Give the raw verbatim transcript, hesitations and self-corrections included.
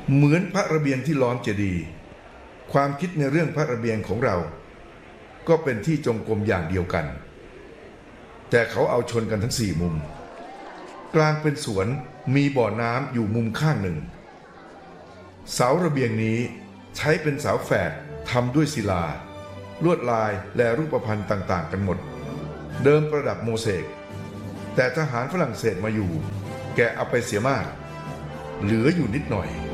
เหมือนพระระเบียงที่ล้อมเจดีย์ความคิดในเรื่องพระระเบียงของเราก็เป็นที่จงกรมอย่างเดียวกันแต่เขาเอาชนกันทั้งสี่มุมกลางเป็นสวนมีบ่อน้ำอยู่มุมข้างหนึ่งเสาระเบียงนี้ใช้เป็นเสาแฝดทำด้วยศิลาลวดลายและรูปพรรณต่างๆกันหมดเดิมประดับโมเสกแต่ทหารฝรั่งเศสมาอยู่แกเอาไปเสียมากเหลืออยู่นิดหน่อย